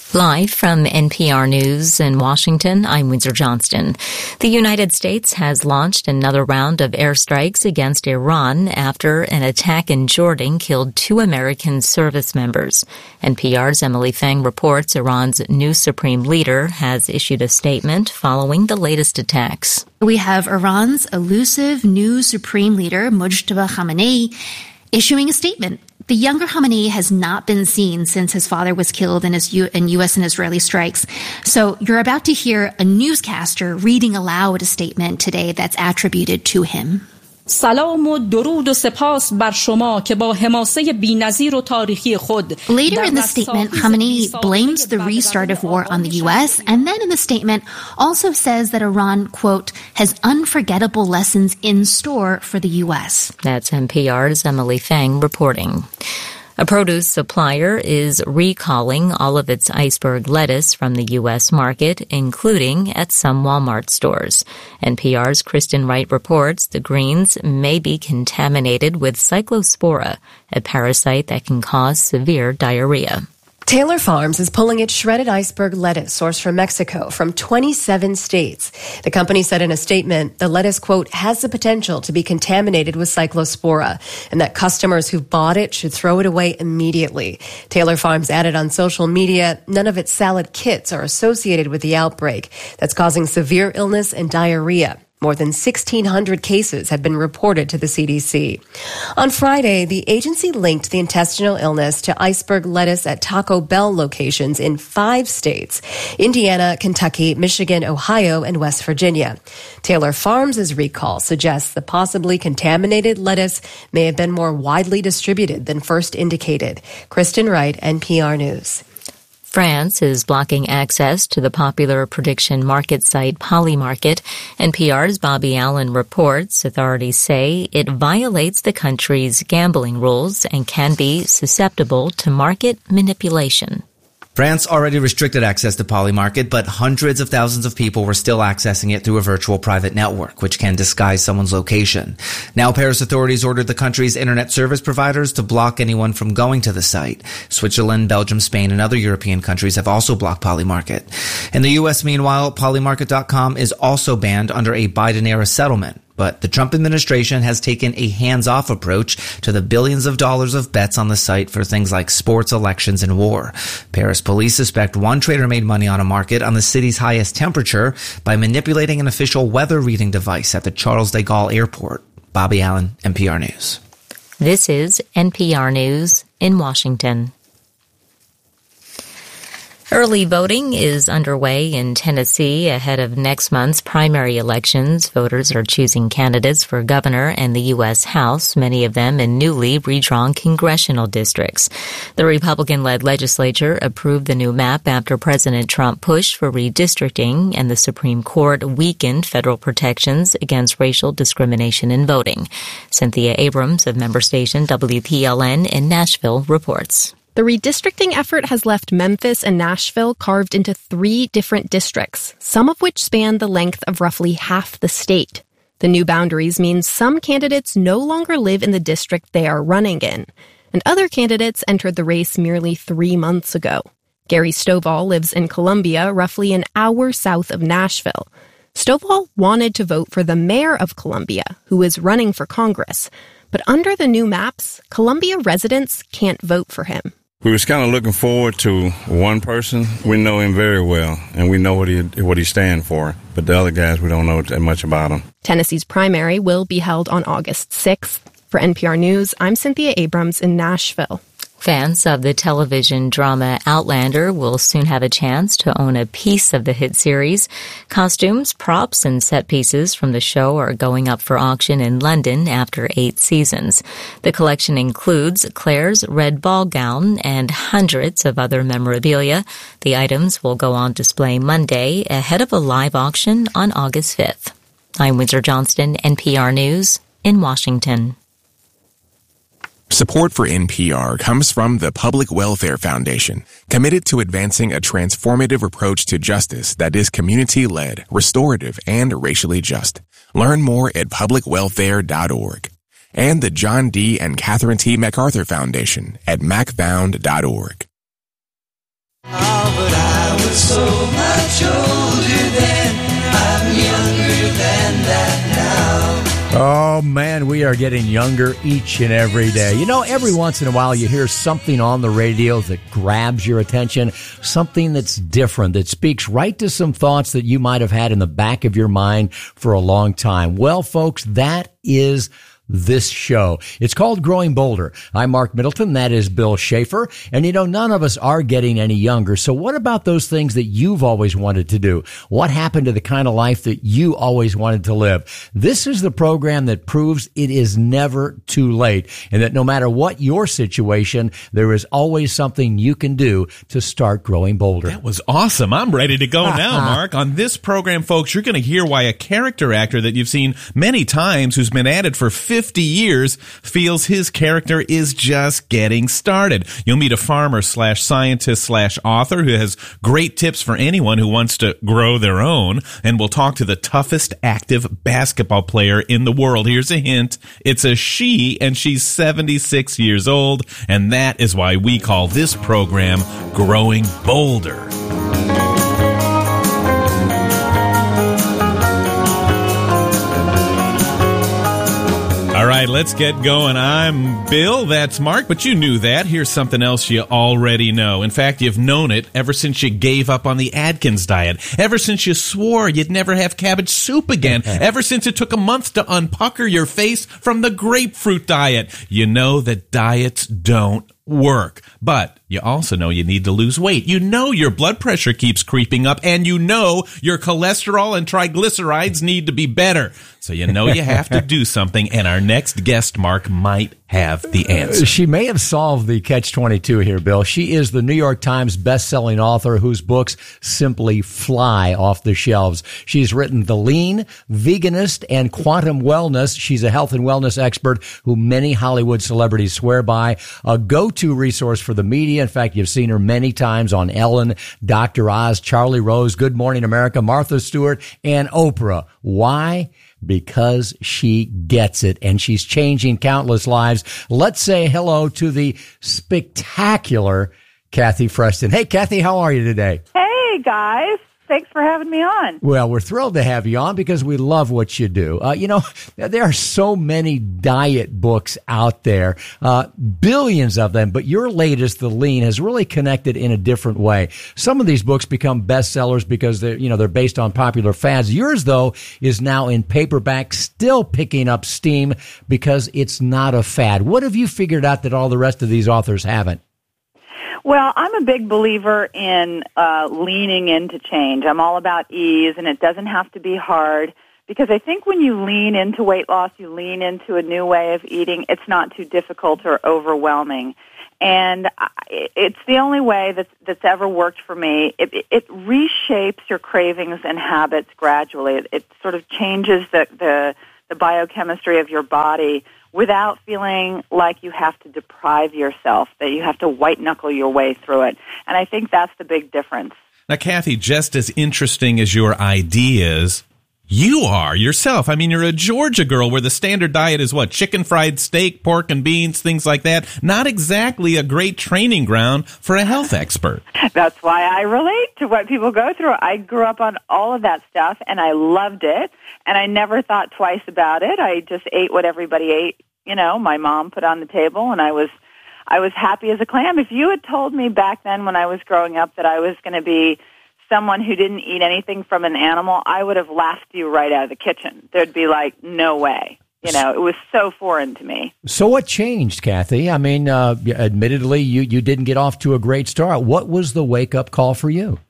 Live from NPR News in Washington, I'm Windsor Johnston. The United States has launched another round of airstrikes against Iran after an attack in Jordan killed 2 American service members. NPR's Emily Feng reports Iran's new supreme leader has issued a statement following the latest attacks. We have Iran's elusive new supreme leader, Mojtaba Khamenei, issuing a statement. The younger Khamenei has not been seen since his father was killed in U.S. and Israeli strikes. So you're about to hear a newscaster reading aloud a statement today that's attributed to him. سلام و درود و سپاس بر شما که با حماسه بی‌نظیر و تاریخی خود. Later in the statement, Khamenei blames the restart of war on the U.S. and then in the statement also says that Iran, quote, has unforgettable lessons in store for the U.S. That's NPR's Emily Feng reporting. A produce supplier is recalling all of its iceberg lettuce from the U.S. market, including at some Walmart stores. NPR's Kristen Wright reports the greens may be contaminated with Cyclospora, a parasite that can cause severe diarrhea. Taylor Farms is pulling its shredded iceberg lettuce sourced from Mexico from 27 states. The company said in a statement the lettuce, quote, has the potential to be contaminated with Cyclospora and that customers who've bought it should throw it away immediately. Taylor Farms added on social media none of its salad kits are associated with the outbreak that's causing severe illness and diarrhea. More than 1,600 cases have been reported to the CDC. On Friday, the agency linked the intestinal illness to iceberg lettuce at Taco Bell locations in 5 states: Indiana, Kentucky, Michigan, Ohio, and West Virginia. Taylor Farms' recall suggests the possibly contaminated lettuce may have been more widely distributed than first indicated. Kristen Wright, NPR News. France is blocking access to the popular prediction market site Polymarket. NPR's Bobby Allen reports authorities say it violates the country's gambling rules and can be susceptible to market manipulation. France already restricted access to Polymarket, but hundreds of thousands of people were still accessing it through a virtual private network, which can disguise someone's location. Now, Paris authorities ordered the country's internet service providers to block anyone from going to the site. Switzerland, Belgium, Spain, and other European countries have also blocked Polymarket. In the U.S., meanwhile, Polymarket.com is also banned under a Biden-era settlement. But the Trump administration has taken a hands-off approach to the billions of dollars of bets on the site for things like sports, elections, and war. Paris police suspect one trader made money on a market on the city's highest temperature by manipulating an official weather reading device at the Charles de Gaulle airport. Bobby Allen, NPR News. This is NPR News in Washington. Early voting is underway in Tennessee ahead of next month's primary elections. Voters are choosing candidates for governor and the U.S. House, many of them in newly redrawn congressional districts. The Republican-led legislature approved the new map after President Trump pushed for redistricting, and the Supreme Court weakened federal protections against racial discrimination in voting. Cynthia Abrams of member station WPLN in Nashville reports. The redistricting effort has left Memphis and Nashville carved into 3 different districts, some of which span the length of roughly half the state. The new boundaries mean some candidates no longer live in the district they are running in, and other candidates entered the race merely 3 months ago. Gary Stovall lives in Columbia, roughly an hour south of Nashville. Stovall wanted to vote for the mayor of Columbia, who is running for Congress, but under the new maps, Columbia residents can't vote for him. We was kind of looking forward to one person. We know him very well, and we know what he stands for. But the other guys, we don't know that much about him. Tennessee's primary will be held on August 6th. For NPR News, I'm Cynthia Abrams in Nashville. Fans of the television drama Outlander will soon have a chance to own a piece of the hit series. Costumes, props, and set pieces from the show are going up for auction in London after 8 seasons. The collection includes Claire's red ball gown and hundreds of other memorabilia. The items will go on display Monday ahead of a live auction on August 5th. I'm Windsor Johnston, NPR News in Washington. Support for NPR comes from the Public Welfare Foundation, committed to advancing a transformative approach to justice that is community-led, restorative, and racially just. Learn more at publicwelfare.org. And the John D. and Catherine T. MacArthur Foundation at macfound.org. was so much older then. I'm younger than that now. Oh, man, we are getting younger each and every day. You know, every once in a while you hear something on the radio that grabs your attention, something that's different, that speaks right to some thoughts that you might have had in the back of your mind for a long time. Well, folks, that is this show. It's called Growing Bolder. I'm Mark Middleton. That is Bill Schaefer. And you know, none of us are getting any younger. So what about those things that you've always wanted to do? What happened to the kind of life that you always wanted to live? This is the program that proves it is never too late, and that no matter what your situation, there is always something you can do to start growing bolder. That was awesome. I'm ready to go now, Mark. On this program, folks, you're going to hear why a character actor that you've seen many times, who's been at it for 50 years, feels his character is just getting started. You'll meet a farmer/scientist/author who has great tips for anyone who wants to grow their own. And we'll talk to the toughest active basketball player in the world. Here's a hint. It's a she, and she's 76 years old. And that is why we call this program Growing Bolder. All right, let's get going. I'm Bill, that's Mark, but you knew that. Here's something else you already know. In fact, you've known it ever since you gave up on the Atkins diet, ever since you swore you'd never have cabbage soup again, ever since it took a month to unpucker your face from the grapefruit diet. You know that diets don't work, but you also know you need to lose weight. You know your blood pressure keeps creeping up, and you know your cholesterol and triglycerides need to be better. So you know you have to do something, and our next guest, Mark, might have the answer. She may have solved the catch-22 here, Bill. She is the New York Times best-selling author whose books simply fly off the shelves. She's written The Lean, Veganist, and Quantum Wellness. She's a health and wellness expert who many Hollywood celebrities swear by, a go-to resource for the media. In fact, you've seen her many times on Ellen, Dr. Oz, Charlie Rose, Good Morning America, Martha Stewart, and Oprah. Why? Because she gets it, and she's changing countless lives. Let's say hello to the spectacular Kathy Freston. Hey, Kathy, how are you today? Hey, guys. Thanks for having me on. Well, we're thrilled to have you on because we love what you do. You know, there are so many diet books out there, billions of them, but your latest, The Lean, has really connected in a different way. Some of these books become bestsellers because they're based on popular fads. Yours, though, is now in paperback, still picking up steam because it's not a fad. What have you figured out that all the rest of these authors haven't? Well, I'm a big believer in leaning into change. I'm all about ease, and it doesn't have to be hard, because I think when you lean into weight loss, you lean into a new way of eating, it's not too difficult or overwhelming. And it's the only way that's ever worked for me. It reshapes your cravings and habits gradually. It sort of changes the biochemistry of your body without feeling like you have to deprive yourself, that you have to white-knuckle your way through it. And I think that's the big difference. Now, Kathy, just as interesting as your ideas, you are yourself. I mean, you're a Georgia girl where the standard diet is what? Chicken fried steak, pork and beans, things like that. Not exactly a great training ground for a health expert. That's why I relate to what people go through. I grew up on all of that stuff, and I loved it, and I never thought twice about it. I just ate what everybody ate, my mom put on the table, and I was happy as a clam. If you had told me back then when I was growing up that I was going to be someone who didn't eat anything from an animal, I would have laughed you right out of the kitchen. There'd be like, no way. It was so foreign to me. So what changed, Kathy? I mean, admittedly, you didn't get off to a great start. What was the wake-up call for you?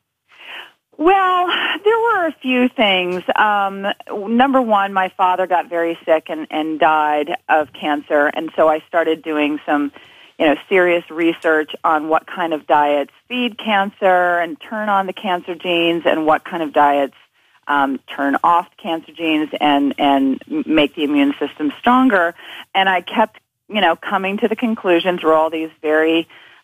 Well, there were a few things. Number one, my father got very sick and died of cancer, and so I started doing some serious research on what kind of diets feed cancer and turn on the cancer genes, and what kind of diets turn off cancer genes and make the immune system stronger. And I kept, coming to the conclusion through all these very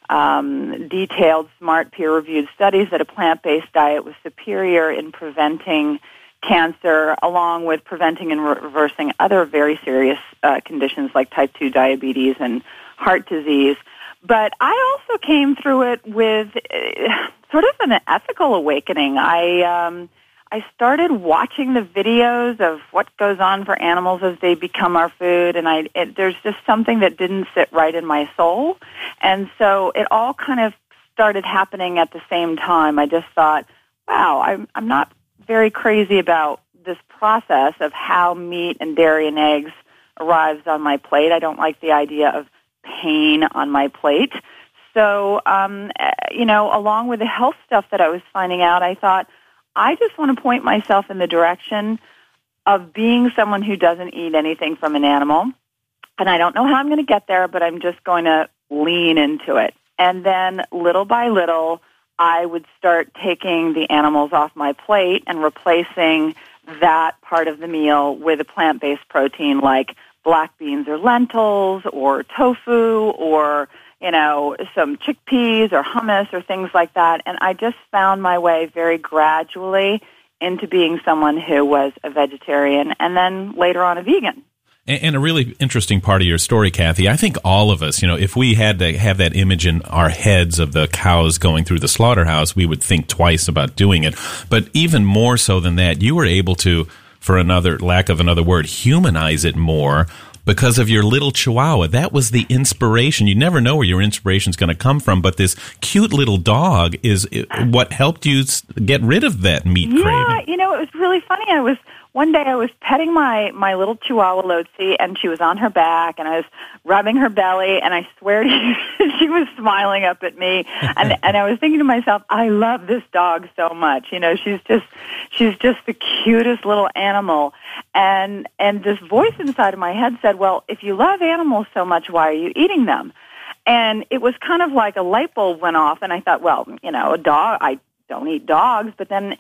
detailed, smart, peer-reviewed studies that a plant-based diet was superior in preventing cancer, along with preventing and reversing other very serious conditions like type 2 diabetes and heart disease. But I also came through it with sort of an ethical awakening. I started watching the videos of what goes on for animals as they become our food, and there's just something that didn't sit right in my soul. And so it all kind of started happening at the same time. I just thought, wow, I'm not very crazy about this process of how meat and dairy and eggs arrives on my plate. I don't like the idea of pain on my plate. So, along with the health stuff that I was finding out, I thought, I just want to point myself in the direction of being someone who doesn't eat anything from an animal. And I don't know how I'm going to get there, but I'm just going to lean into it. And then little by little, I would start taking the animals off my plate and replacing that part of the meal with a plant-based protein like black beans or lentils or tofu or some chickpeas or hummus or things like that. And I just found my way very gradually into being someone who was a vegetarian and then later on a vegan. And a really interesting part of your story, Kathy, I think all of us, if we had to have that image in our heads of the cows going through the slaughterhouse, we would think twice about doing it. But even more so than that, you were able to, for lack of another word, humanize it more because of your little Chihuahua. That was the inspiration. You never know where your inspiration is going to come from, but this cute little dog is what helped you get rid of that meat craving. It was really funny. One day I was petting my little Chihuahua Lotzi, and she was on her back, and I was rubbing her belly, and I swear to you, she was smiling up at me, and I was thinking to myself, I love this dog so much. She's just the cutest little animal, and this voice inside of my head said, well, if you love animals so much, why are you eating them? And it was kind of like a light bulb went off, and I thought, well, a dog, I don't eat dogs, but then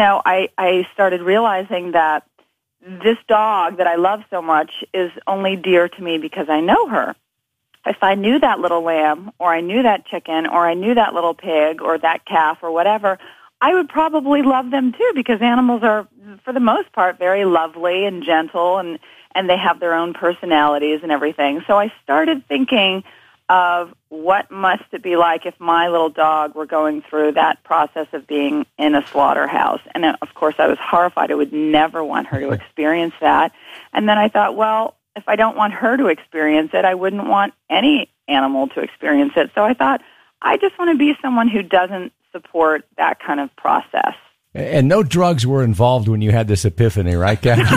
I started realizing that this dog that I love so much is only dear to me because I know her. If I knew that little lamb, or I knew that chicken, or I knew that little pig, or that calf, or whatever, I would probably love them too, because animals are, for the most part, very lovely and gentle, and they have their own personalities and everything. So I started thinking of what must it be like if my little dog were going through that process of being in a slaughterhouse. And of course, I was horrified. I would never want her to experience that. And then I thought, well, if I don't want her to experience it, I wouldn't want any animal to experience it. So I thought, I just want to be someone who doesn't support that kind of process. And no drugs were involved when you had this epiphany, right, Kathy?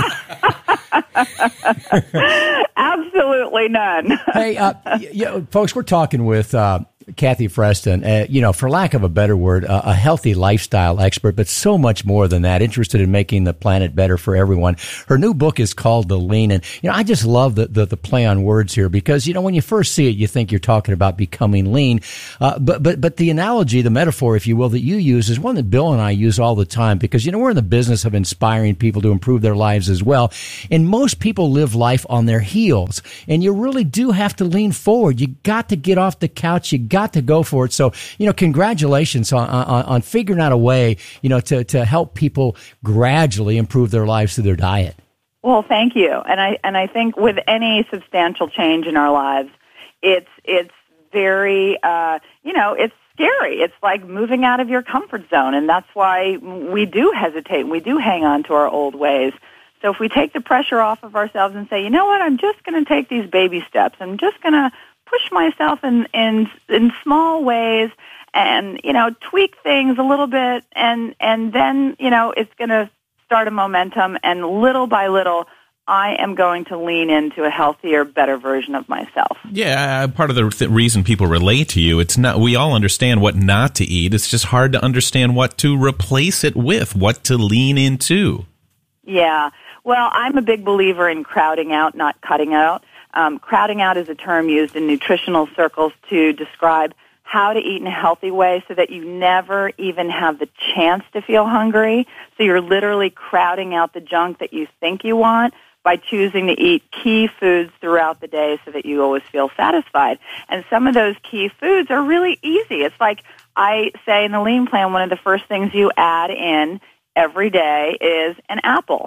Absolutely none. Hey, folks, we're talking with Kathy Freston, for lack of a better word, a healthy lifestyle expert, but so much more than that, interested in making the planet better for everyone. Her new book is called The Lean. And, I just love the play on words here because, when you first see it, you think you're talking about becoming lean. But the analogy, the metaphor, if you will, that you use is one that Bill and I use all the time because, we're in the business of inspiring people to improve their lives as well. And most people live life on their heels. And you really do have to lean forward. You got to get off the couch. You got to go for it. So, congratulations on figuring out a way, to help people gradually improve their lives through their diet. Well, thank you. And I think with any substantial change in our lives, it's very, it's scary. It's like moving out of your comfort zone. And that's why we do hesitate. We do hang on to our old ways. So if we take the pressure off of ourselves and say, you know what, I'm just going to take these baby steps. I'm just going to push myself in small ways and, tweak things a little bit. And then, it's going to start a momentum. And little by little, I am going to lean into a healthier, better version of myself. Yeah, part of the reason people relate to you, it's not, we all understand what not to eat. It's just hard to understand what to replace it with, what to lean into. Yeah. Well, I'm a big believer in crowding out, not cutting out. Crowding out is a term used in nutritional circles to describe how to eat in a healthy way so that you never even have the chance to feel hungry. So you're literally crowding out the junk that you think you want by choosing to eat key foods throughout the day so that you always feel satisfied. And some of those key foods are really easy. It's like I say in the Lean Plan, one of the first things you add in every day is an apple.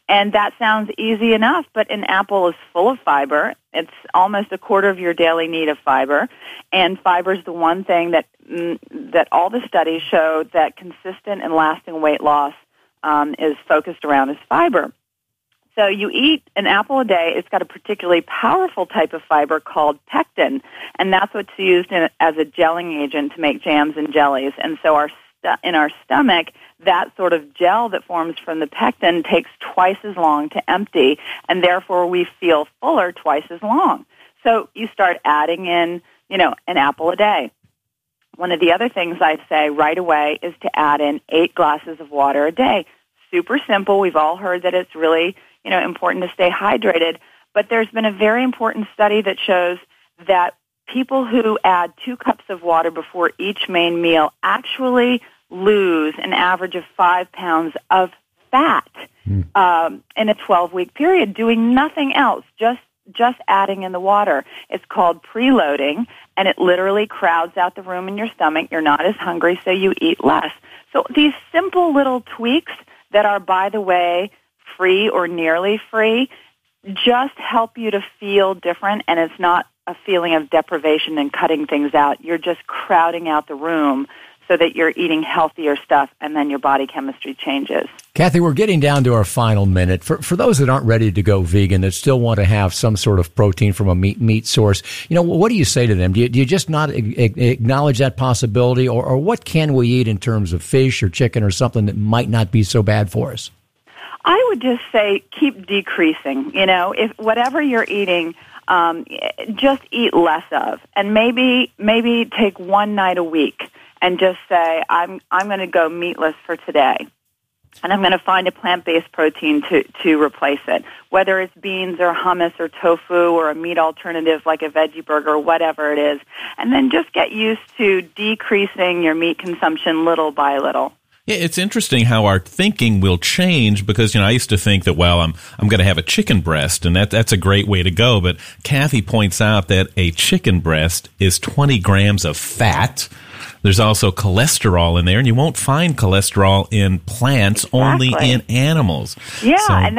And that sounds easy enough, but an apple is full of fiber. It's almost a quarter of your daily need of fiber. And fiber is the one thing that all the studies show that consistent and lasting weight loss is focused around is fiber. So you eat an apple a day. It's got a particularly powerful type of fiber called pectin, and that's what's used as a gelling agent to make jams and jellies. And so in our stomach, that sort of gel that forms from the pectin takes twice as long to empty, and therefore we feel fuller twice as long. So you start adding in, an apple a day. One of the other things I say right away is to add in 8 glasses of water a day. Super simple. We've all heard that it's really, important to stay hydrated. But there's been a very important study that shows that people who add 2 cups of water before each main meal actually lose an average of 5 pounds of fat in a 12-week period, doing nothing else, just adding in the water. It's called preloading, and it literally crowds out the room in your stomach. You're not as hungry, so you eat less. So these simple little tweaks that are, by the way, free or nearly free, just help you to feel different, and it's not a feeling of deprivation and cutting things out. You're just crowding out the room so that you're eating healthier stuff, and then your body chemistry changes. Kathy, we're getting down to our final minute. For those that aren't ready to go vegan, that still want to have some sort of protein from a meat source, what do you say to them? Do you just not acknowledge that possibility, or what can we eat in terms of fish or chicken or something that might not be so bad for us? I would just say keep decreasing. If whatever you're eating, just eat less of, and maybe take one night a week and just say, I'm going to go meatless for today, and I'm going to find a plant-based protein to replace it, whether it's beans or hummus or tofu or a meat alternative like a veggie burger or whatever it is, and then just get used to decreasing your meat consumption little by little. Yeah, it's interesting how our thinking will change because, I used to think that, I'm going to have a chicken breast, and that's a great way to go. But Kathy points out that a chicken breast is 20 grams of fat. There's also cholesterol in there, and you won't find cholesterol in plants, only in animals. Yeah, so, and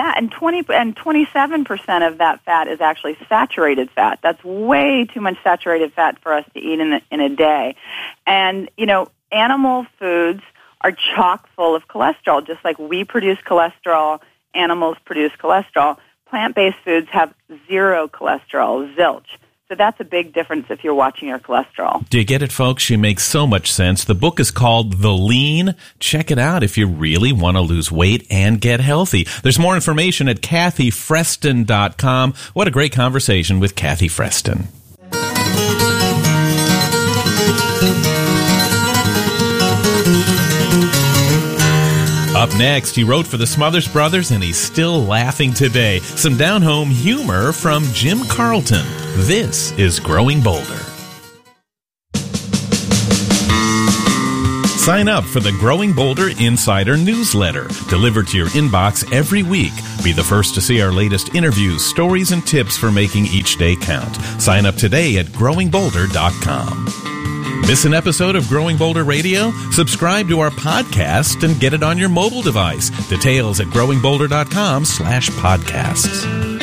27% of that fat is actually saturated fat. That's way too much saturated fat for us to eat in a day. And, animal foods are chock full of cholesterol. Just like we produce cholesterol, animals produce cholesterol. Plant-based foods have 0 cholesterol, zilch. So that's a big difference if you're watching your cholesterol. Do you get it, folks? She makes so much sense. The book is called The Lean. Check it out if you really want to lose weight and get healthy. There's more information at KathyFreston.com. What a great conversation with Kathy Freston. Up next, he wrote for the Smothers Brothers, and he's still laughing today. Some down-home humor from Jim Carlton. This is Growing Bolder. Sign up for the Growing Bolder Insider newsletter, delivered to your inbox every week. Be the first to see our latest interviews, stories, and tips for making each day count. Sign up today at growingbolder.com. Miss an episode of Growing Bolder Radio? Subscribe to our podcast and get it on your mobile device. Details at growingbolder.com/podcasts.